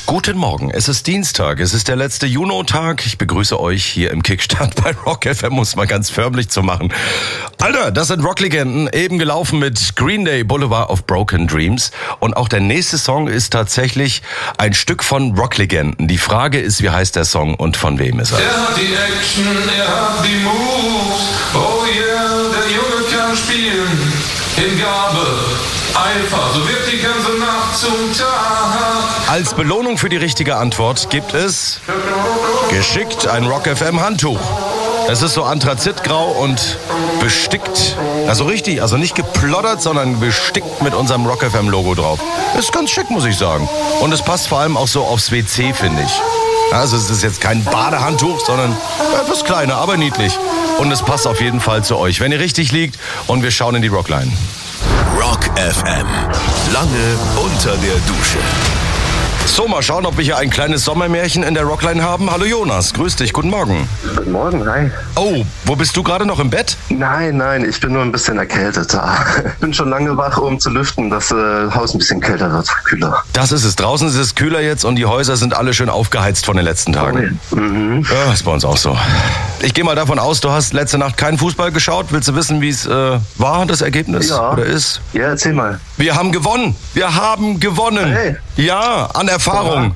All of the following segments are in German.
Guten Morgen, es ist Dienstag, es ist der letzte Junotag. Ich begrüße euch hier im Kickstart bei Rock FM, um es mal ganz förmlich zu machen. Alter, das sind Rocklegenden, eben gelaufen mit Green Day, Boulevard of Broken Dreams. Und auch der nächste Song ist tatsächlich ein Stück von Rocklegenden. Die Frage ist, wie heißt der Song und von wem ist er? Er hat die Action, er hat die Moves, oh yeah, der Junge kann spielen. Hingabe, Eifer, so wird die ganze Nacht zum Tag. Als Belohnung für die richtige Antwort gibt es geschickt ein Rock FM Handtuch. Es ist so anthrazitgrau und bestickt, also richtig, also nicht geplottert, sondern bestickt mit unserem Rock FM Logo drauf. Ist ganz schick, muss ich sagen. Und es passt vor allem auch so aufs WC, finde ich. Also es ist jetzt kein Badehandtuch, sondern etwas kleiner, aber niedlich. Und es passt auf jeden Fall zu euch, wenn ihr richtig liegt. Und wir schauen in die Rockline. Rock FM. Lange unter der Dusche. So, mal schauen, ob wir hier ein kleines Sommermärchen in der Rockline haben. Hallo Jonas, grüß dich, guten Morgen. Guten Morgen, hi. Oh, wo bist du gerade noch im Bett? Nein, ich bin nur ein bisschen erkältet. Ich bin schon lange wach, um zu lüften, dass das Haus ein bisschen kälter wird, kühler. Das ist es. Draußen ist es kühler jetzt und die Häuser sind alle schön aufgeheizt von den letzten Tagen. Ja, ist bei uns auch so. Ich gehe mal davon aus, du hast letzte Nacht keinen Fußball geschaut. Willst du wissen, wie es war, das Ergebnis? Ja. Oder ist? Ja, erzähl mal. Wir haben gewonnen. Wir haben gewonnen. Hey. Ja, an Erfahrung.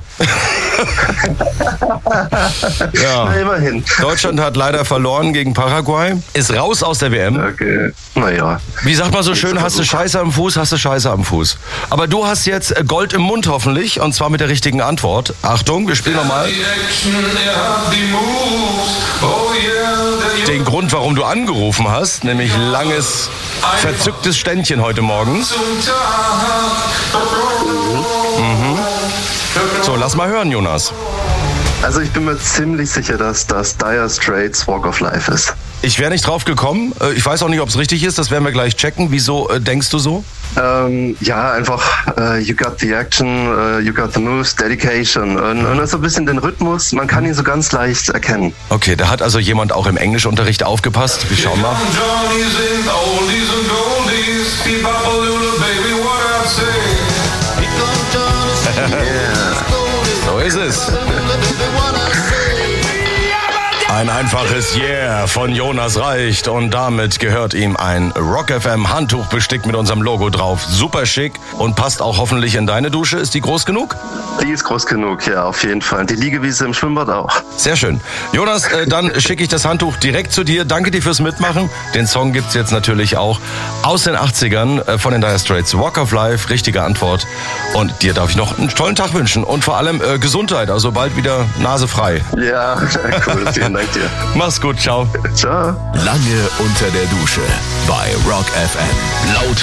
Ja. Na, immerhin. Deutschland hat leider verloren gegen Paraguay. Ist raus aus der WM. Okay, naja. Wie sagt man so schön, hast du Scheiße am Fuß, hast du Scheiße am Fuß. Aber du hast jetzt Gold im Mund hoffentlich, und zwar mit der richtigen Antwort. Achtung, wir spielen nochmal. Die Action, er hat die Moves, oh yeah, der Junge Den Grund, warum du angerufen hast, nämlich langes, verzücktes Ständchen heute Morgen. zum Tag. So, lass mal hören, Jonas. Also ich bin mir ziemlich sicher, dass das Dire Straits Walk of Life ist. Ich wäre nicht drauf gekommen. Ich weiß auch nicht, ob es richtig ist. Das werden wir gleich checken. Wieso denkst du so? Ja, einfach You got the action, you got the moves, dedication und so ein bisschen den Rhythmus. Man kann ihn so ganz leicht erkennen. Okay, da hat also jemand auch im Englischunterricht aufgepasst. Wir schauen mal. Johnny sind Oldies und Goldies, die Papalula, baby, what I say. So ist es. Ein einfaches Yeah von Jonas reicht und damit gehört ihm ein Rock FM Handtuch bestickt mit unserem Logo drauf. Super schick und passt auch hoffentlich in deine Dusche. Ist die groß genug? Die ist groß genug, ja, auf jeden Fall. Die Liegewiese im Schwimmbad auch. Sehr schön. Jonas, dann schicke ich das Handtuch direkt zu dir. Danke dir fürs Mitmachen. Den Song gibt's jetzt natürlich auch aus den 80ern von den Dire Straits. Walk of Life, richtige Antwort. Und dir darf ich noch einen tollen Tag wünschen und vor allem Gesundheit, also bald wieder nasefrei. Ja, cool, vielen Dank dir. Mach's gut, ciao. Ciao. Lange unter der Dusche bei Rock FM. Laute